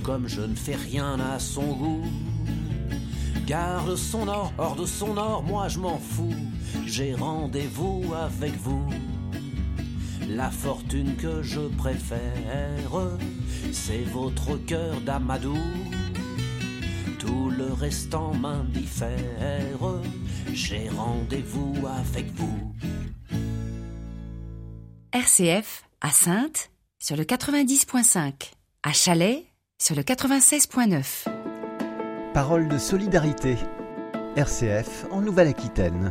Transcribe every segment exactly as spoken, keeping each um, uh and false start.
comme je ne fais rien à son goût. Garde son or, hors de son or, moi je m'en fous. J'ai rendez-vous avec vous. La fortune que je préfère, c'est votre cœur d'amadou. Tout le restant m'indiffère. J'ai rendez-vous avec vous. R C F à Saintes sur le quatre-vingt-dix virgule cinq, à Chalais sur le quatre-vingt-seize virgule neuf. Parole de solidarité. R C F en Nouvelle-Aquitaine.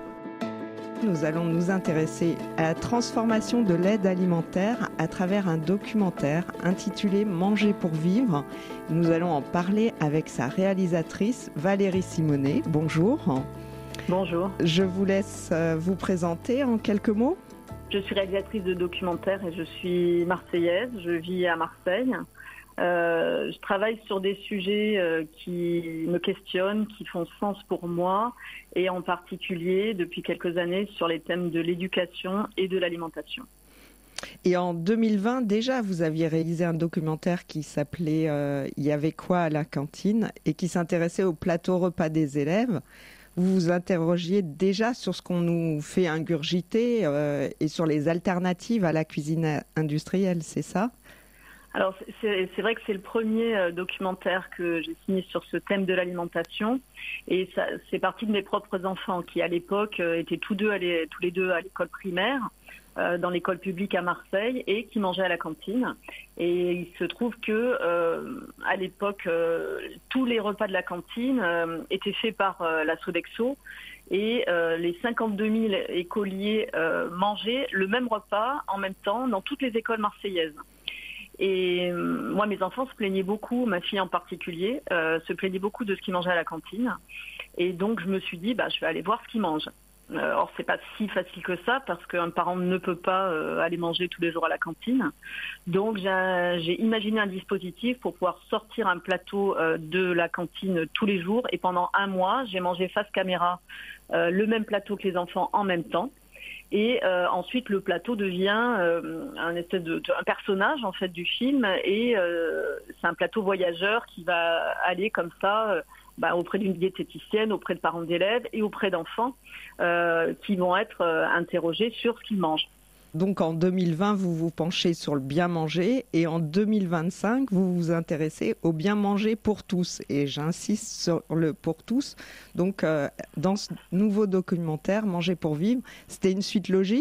Nous allons nous intéresser à la transformation de l'aide alimentaire à travers un documentaire intitulé « Manger pour vivre ». Nous allons en parler avec sa réalisatrice Valérie Simonet. Bonjour. Bonjour. Je vous laisse vous présenter en quelques mots. Je suis réalisatrice de documentaires et je suis marseillaise. Je vis à Marseille. Euh, je travaille sur des sujets euh, qui me questionnent, qui font sens pour moi, et en particulier depuis quelques années sur les thèmes de l'éducation et de l'alimentation. Et en deux mille vingt, déjà, vous aviez réalisé un documentaire qui s'appelait euh, « Il y avait quoi à la cantine ?» et qui s'intéressait au plateau repas des élèves. Vous vous interrogiez déjà sur ce qu'on nous fait ingurgiter euh, et sur les alternatives à la cuisine industrielle, c'est ça ? Alors c'est, c'est vrai que c'est le premier euh, documentaire que j'ai signé sur ce thème de l'alimentation, et ça, c'est parti de mes propres enfants qui à l'époque euh, étaient tous, deux allés, tous les deux à l'école primaire, euh, dans l'école publique à Marseille, et qui mangeaient à la cantine. Et il se trouve que euh, à l'époque euh, tous les repas de la cantine euh, étaient faits par euh, la Sodexo, et euh, les cinquante-deux mille écoliers euh, mangeaient le même repas en même temps dans toutes les écoles marseillaises. Et moi, mes enfants se plaignaient beaucoup, ma fille en particulier, euh, se plaignait beaucoup de ce qu'ils mangeaient à la cantine. Et donc, je me suis dit, bah, je vais aller voir ce qu'ils mangent. Euh, or, c'est pas si facile que ça, parce qu'un parent ne peut pas euh, aller manger tous les jours à la cantine. Donc, j'ai, j'ai imaginé un dispositif pour pouvoir sortir un plateau euh, de la cantine tous les jours. Et pendant un mois, j'ai mangé face caméra euh, le même plateau que les enfants en même temps. Et euh, ensuite, le plateau devient euh, un espèce de, de un personnage en fait du film, et euh, c'est un plateau voyageur qui va aller comme ça euh, bah, auprès d'une diététicienne, auprès de parents d'élèves et auprès d'enfants euh, qui vont être euh, interrogés sur ce qu'ils mangent. Donc en deux mille vingt, vous vous penchez sur le bien manger, et en deux mille vingt-cinq, vous vous intéressez au bien manger pour tous. Et j'insiste sur le pour tous. Donc euh, dans ce nouveau documentaire, Manger pour vivre, c'était une suite logique ?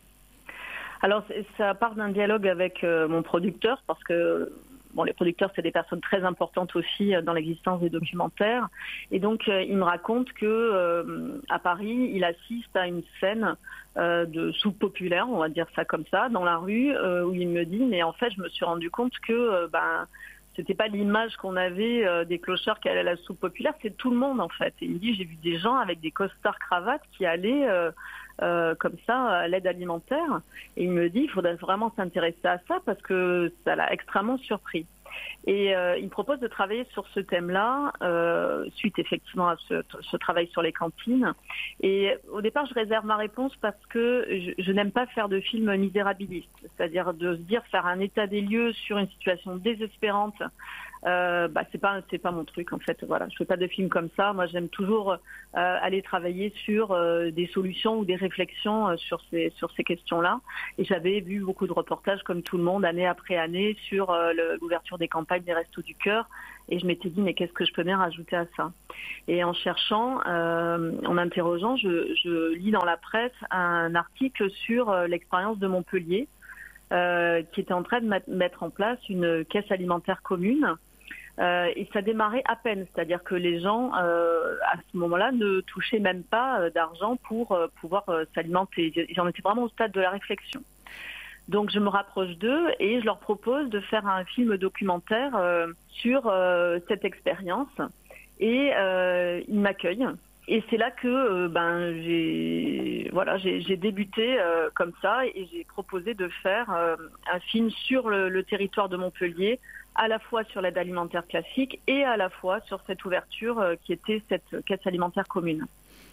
Alors ça part d'un dialogue avec euh, mon producteur, parce que bon, les producteurs, c'est des personnes très importantes aussi dans l'existence des documentaires. Et donc, euh, il me raconte que euh, à Paris, il assiste à une scène euh, de soupe populaire, on va dire ça comme ça, dans la rue, euh, où il me dit, mais en fait, je me suis rendu compte que euh, ben c'était pas l'image qu'on avait euh, des clochards qui allaient à la soupe populaire, c'est tout le monde en fait. Et il me dit, j'ai vu des gens avec des costards cravates qui allaient euh, euh, comme ça à l'aide alimentaire. Et il me dit, il faudrait vraiment s'intéresser à ça parce que ça l'a extrêmement surpris. Et euh, il me propose de travailler sur ce thème-là, euh, suite effectivement à ce, ce travail sur les cantines. Et au départ, je réserve ma réponse parce que je, je n'aime pas faire de film misérabiliste, c'est-à-dire de se dire faire un état des lieux sur une situation désespérante. Euh, bah c'est pas c'est pas mon truc en fait. Voilà, je fais pas de films comme ça. Moi, j'aime toujours euh, aller travailler sur euh, des solutions ou des réflexions euh, sur ces sur ces questions-là. Et j'avais vu beaucoup de reportages comme tout le monde, année après année, sur euh, le, l'ouverture des campagnes des Restos du Cœur. Et je m'étais dit, mais qu'est-ce que je peux bien rajouter à ça ? Et en cherchant, euh, en m'interrogeant, je, je lis dans la presse un article sur euh, l'expérience de Montpellier, euh, qui était en train de mettre en place une caisse alimentaire commune. Euh, et ça démarrait à peine, c'est-à-dire que les gens, euh, à ce moment-là, ne touchaient même pas euh, d'argent pour euh, pouvoir euh, s'alimenter. Ils en étaient vraiment au stade de la réflexion. Donc je me rapproche d'eux et je leur propose de faire un film documentaire euh, sur euh, cette expérience. Et euh, ils m'accueillent. Et c'est là que euh, ben j'ai voilà j'ai, j'ai débuté euh, comme ça, et j'ai proposé de faire euh, un film sur le, le territoire de Montpellier, à la fois sur l'aide alimentaire classique et à la fois sur cette ouverture euh, qui était cette caisse alimentaire commune.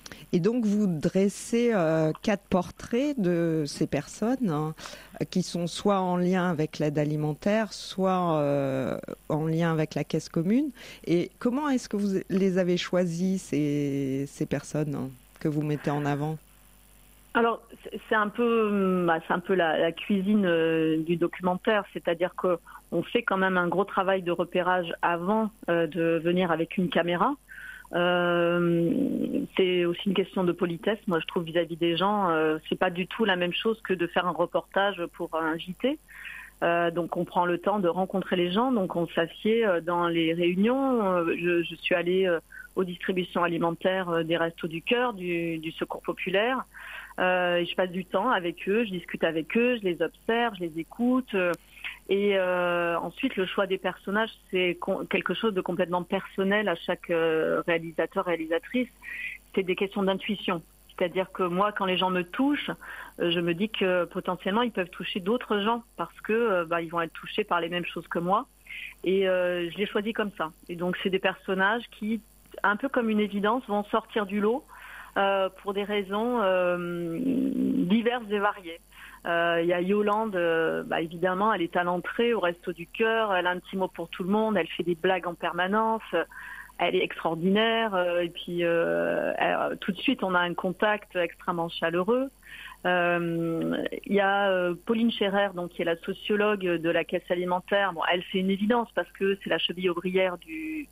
Et donc, vous dressez euh, quatre portraits de ces personnes hein, qui sont soit en lien avec l'aide alimentaire, soit euh, en lien avec la caisse commune. Et comment est-ce que vous les avez choisis, ces, ces personnes hein, que vous mettez en avant ? Alors, c'est un peu, bah, c'est un peu la, la cuisine euh, du documentaire, c'est-à-dire qu'on fait quand même un gros travail de repérage avant euh, de venir avec une caméra. Euh, c'est aussi une question de politesse, moi je trouve vis-à-vis des gens, euh, c'est pas du tout la même chose que de faire un reportage pour un J T. Euh, donc on prend le temps de rencontrer les gens, donc on s'assied dans les réunions. Euh, je, je suis allée euh, aux distributions alimentaires des Restos du Cœur, du, du Secours Populaire. Euh, et je passe du temps avec eux, je discute avec eux, je les observe, je les écoute. Euh, Et euh, ensuite, le choix des personnages, c'est com- quelque chose de complètement personnel à chaque euh, réalisateur, réalisatrice. C'est des questions d'intuition. C'est-à-dire que moi, quand les gens me touchent, euh, je me dis que potentiellement, ils peuvent toucher d'autres gens parce que euh, bah, ils vont être touchés par les mêmes choses que moi. Et euh, je les choisis comme ça. Et donc, c'est des personnages qui, un peu comme une évidence, vont sortir du lot euh, pour des raisons euh, diverses et variées. Il euh, y a Yolande, euh, bah, évidemment, elle est à l'entrée au Resto du Cœur, elle a un petit mot pour tout le monde, elle fait des blagues en permanence, elle est extraordinaire, euh, et puis euh, elle, tout de suite on a un contact extrêmement chaleureux. Il euh, y a euh, Pauline Scherrer, donc qui est la sociologue de la caisse alimentaire. Bon, elle c'est une évidence parce que c'est la cheville ouvrière du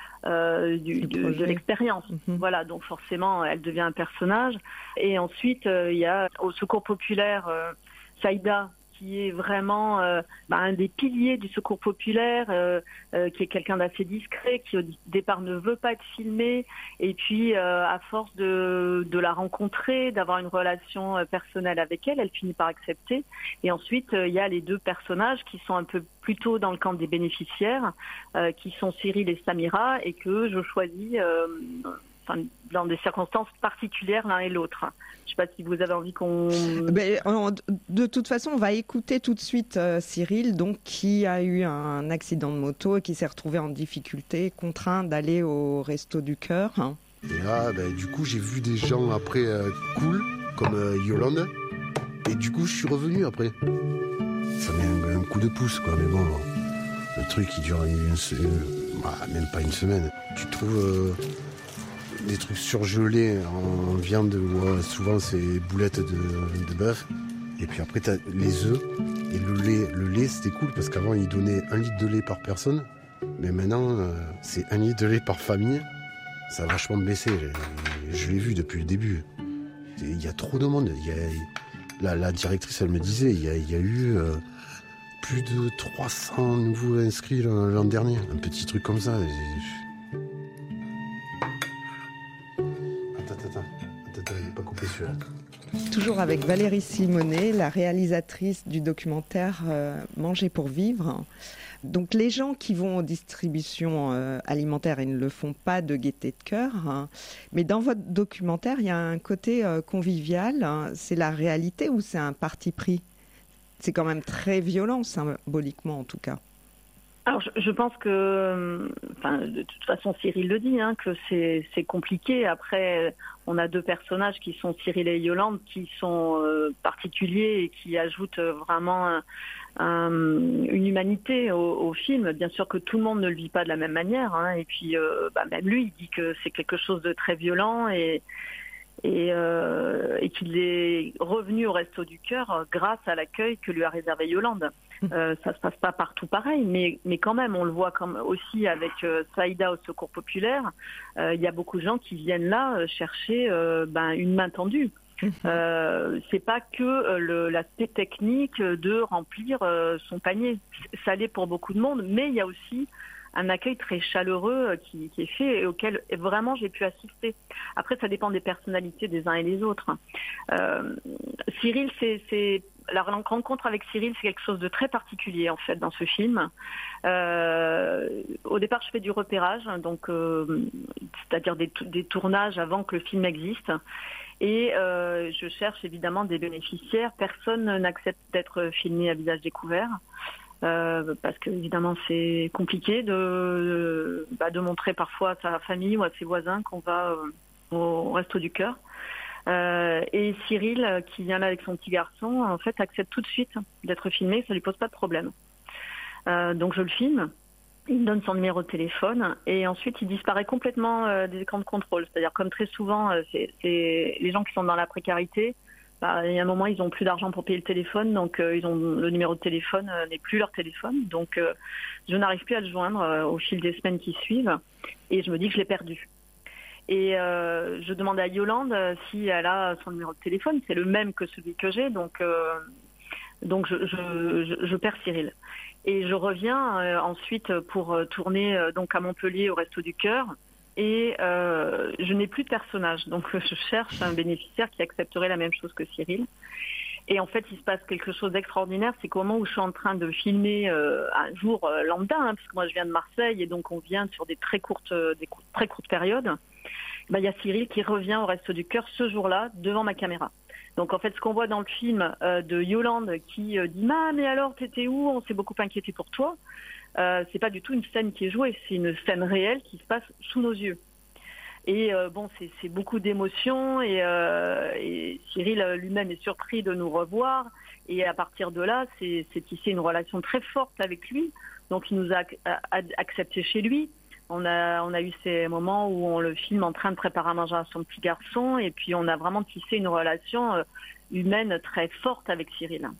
Euh, du, de, de l'expérience. Mm-hmm. Voilà, donc forcément, elle devient un personnage. Et ensuite, il euh, y a au Secours Populaire, euh, Saïda, qui est vraiment euh, bah, un des piliers du Secours Populaire, euh, euh, qui est quelqu'un d'assez discret, qui au départ ne veut pas être filmé. Et puis, euh, à force de, de la rencontrer, d'avoir une relation euh, personnelle avec elle, elle finit par accepter. Et ensuite, il euh, y a les deux personnages qui sont un peu plutôt dans le camp des bénéficiaires, euh, qui sont Cyril et Samira, et que je choisis euh, enfin, dans des circonstances particulières l'un et l'autre. Je ne sais pas si vous avez envie qu'on... Ben, de toute façon, on va écouter tout de suite euh, Cyril, donc, qui a eu un accident de moto et qui s'est retrouvé en difficulté, contraint d'aller au Resto du Cœur. Hein. Et là, ben, du coup, j'ai vu des gens après euh, cool, comme euh, Yolande, et du coup, je suis revenu après. Ça met un, un coup de pouce, quoi, mais bon, le truc, il dure une, une, bah, même pas une semaine. Tu trouves... Euh, des trucs surgelés en viande, où souvent c'est boulettes de, de bœuf. Et puis après, t'as les œufs et le lait. Le lait, c'était cool parce qu'avant, ils donnaient un litre de lait par personne. Mais maintenant, euh, c'est un litre de lait par famille. Ça a vachement baissé. Je, je l'ai vu depuis le début. Il y a trop de monde. Il y a, la, la directrice, elle me disait, il y a, il y a eu euh, plus de trois cents nouveaux inscrits l'an, l'an dernier. Un petit truc comme ça. Toujours avec Valérie Simonet, la réalisatrice du documentaire euh, Manger pour vivre. Donc les gens qui vont aux distributions euh, alimentaires, ils ne le font pas de gaieté de cœur. Hein. Mais dans votre documentaire, il y a un côté euh, convivial. Hein. C'est la réalité ou c'est un parti pris ? C'est quand même très violent, symboliquement en tout cas. Alors, je, je pense que, enfin, de toute façon, Cyril le dit, hein, que c'est, c'est compliqué. Après, on a deux personnages qui sont Cyril et Yolande, qui sont euh, particuliers et qui ajoutent vraiment un, un, une humanité au, au film. Bien sûr que tout le monde ne le vit pas de la même manière. Hein, et puis, euh, bah, même lui, il dit que c'est quelque chose de très violent et et, euh, et qu'il est revenu au Resto du Cœur grâce à l'accueil que lui a réservé Yolande. Euh, ça se passe pas partout pareil, mais, mais quand même, on le voit comme aussi avec euh, Saïda au Secours Populaire. Il euh, y a beaucoup de gens qui viennent là euh, chercher euh, ben, une main tendue. Euh, c'est pas que euh, le, l'aspect technique de remplir euh, son panier. Ça l'est pour beaucoup de monde, mais il y a aussi un accueil très chaleureux qui, qui est fait et auquel vraiment j'ai pu assister. Après, ça dépend des personnalités des uns et des autres. Euh, Cyril, c'est, c'est la rencontre avec Cyril, c'est quelque chose de très particulier en fait dans ce film. Euh, au départ, je fais du repérage, donc euh, c'est-à-dire des, des tournages avant que le film existe. Et euh, je cherche évidemment des bénéficiaires. Personne n'accepte d'être filmé à visage découvert. Euh, parce que évidemment c'est compliqué de, bah, de montrer parfois à sa famille ou à ses voisins qu'on va euh, au Resto du Cœur. Euh, et Cyril, qui vient là avec son petit garçon, en fait, accepte tout de suite d'être filmé, ça lui pose pas de problème. Euh, donc je le filme, il me donne son numéro de téléphone et ensuite il disparaît complètement euh, des écrans de contrôle. C'est-à-dire comme très souvent, euh, c'est, c'est les gens qui sont dans la précarité, bah, il y a un moment ils n'ont plus d'argent pour payer le téléphone, donc euh, ils ont le numéro de téléphone euh, n'est plus leur téléphone. Donc euh, je n'arrive plus à le joindre euh, au fil des semaines qui suivent et je me dis que je l'ai perdu. Et euh, je demande à Yolande euh, si elle a son numéro de téléphone, c'est le même que celui que j'ai, donc euh, donc je, je, je, je perds Cyril. Et je reviens euh, ensuite pour euh, tourner euh, donc à Montpellier au Resto du Cœur et euh, je n'ai plus de personnage, donc je cherche un bénéficiaire qui accepterait la même chose que Cyril. Et en fait, il se passe quelque chose d'extraordinaire, c'est qu'au moment où je suis en train de filmer euh, un jour euh, lambda, hein, parce que moi je viens de Marseille et donc on vient sur des très courtes, des courtes, très courtes périodes. Ben, il y a Cyril qui revient au Resto du Cœur ce jour-là devant ma caméra. Donc en fait, ce qu'on voit dans le film euh, de Yolande qui euh, dit « Ma, mais alors, t'étais où ? On s'est beaucoup inquiété pour toi. Euh, », c'est pas du tout une scène qui est jouée, c'est une scène réelle qui se passe sous nos yeux. Et euh, bon, c'est, c'est beaucoup d'émotions et, euh, et Cyril lui-même est surpris de nous revoir. Et à partir de là, c'est, c'est tissé une relation très forte avec lui. Donc il nous a, a, a accepté chez lui. On a, on a eu ces moments où on le filme en train de préparer à manger à son petit garçon et puis on a vraiment tissé une relation humaine très forte avec Cyril.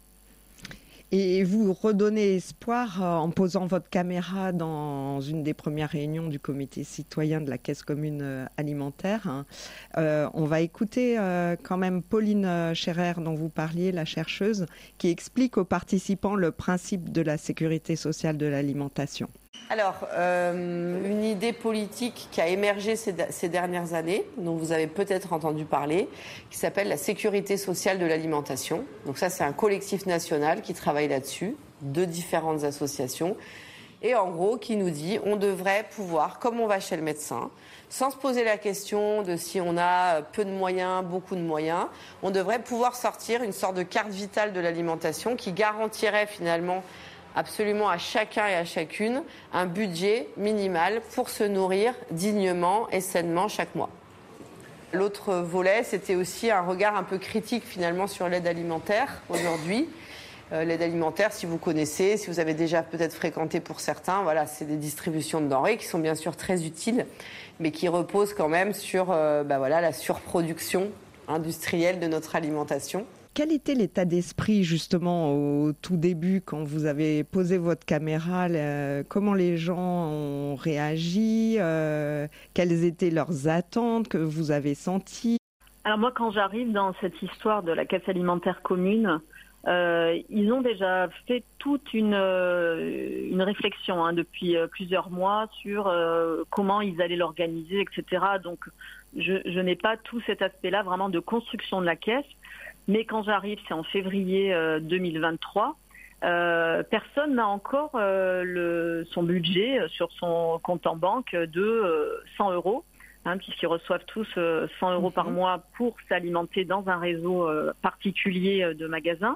Et vous redonnez espoir en posant votre caméra dans une des premières réunions du comité citoyen de la Caisse commune alimentaire. Euh, on va écouter euh, quand même Pauline Scherer, dont vous parliez, la chercheuse, qui explique aux participants le principe de la sécurité sociale de l'alimentation. Alors, euh, une idée politique qui a émergé ces, ces dernières années, dont vous avez peut-être entendu parler, qui s'appelle la sécurité sociale de l'alimentation. Donc ça, c'est un collectif national qui travaille là-dessus, de différentes associations, et en gros, qui nous dit on devrait pouvoir, comme on va chez le médecin, sans se poser la question de si on a peu de moyens, beaucoup de moyens, on devrait pouvoir sortir une sorte de carte vitale de l'alimentation qui garantirait finalement absolument à chacun et à chacune un budget minimal pour se nourrir dignement et sainement chaque mois. L'autre volet, c'était aussi un regard un peu critique finalement sur l'aide alimentaire aujourd'hui. Euh, l'aide alimentaire, si vous connaissez, si vous avez déjà peut-être fréquenté pour certains, voilà, c'est des distributions de denrées qui sont bien sûr très utiles, mais qui reposent quand même sur euh, bah voilà, la surproduction industrielle de notre alimentation. Quel était l'état d'esprit justement au tout début quand vous avez posé votre caméra? euh, Comment les gens ont réagi? euh, Quelles étaient leurs attentes que vous avez senties? Alors moi, quand j'arrive dans cette histoire de la caisse alimentaire commune, euh, ils ont déjà fait toute une, euh, une réflexion hein, depuis euh, plusieurs mois sur euh, comment ils allaient l'organiser, et cetera. Donc je, je n'ai pas tout cet aspect-là vraiment de construction de la caisse. Mais quand j'arrive, c'est en février euh, deux mille vingt-trois, euh, personne n'a encore euh, le, son budget sur son compte en banque de euh, cent euros, hein, puisqu'ils reçoivent tous euh, cent euros par mois pour s'alimenter dans un réseau euh, particulier de magasins.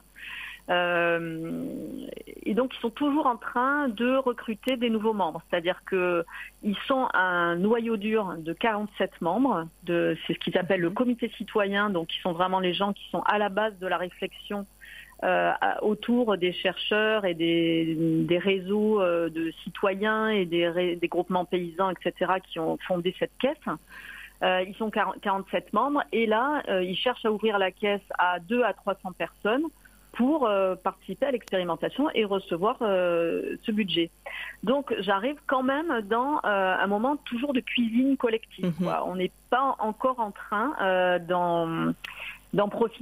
Euh, et donc ils sont toujours en train de recruter des nouveaux membres, c'est-à-dire que ils sont un noyau dur de quarante-sept membres, de, c'est ce qu'ils appellent le comité citoyen, donc ils sont vraiment les gens qui sont à la base de la réflexion euh, autour des chercheurs et des, des réseaux euh, de citoyens et des, des groupements paysans, et cetera, qui ont fondé cette caisse. Euh, ils sont quarante-sept membres et là, euh, ils cherchent à ouvrir la caisse à deux à trois cents personnes pour euh, participer à l'expérimentation et recevoir euh, ce budget. Donc j'arrive quand même dans euh, un moment toujours de cuisine collective. Mmh. Quoi. On n'est pas encore en train euh, d'en, d'en profiter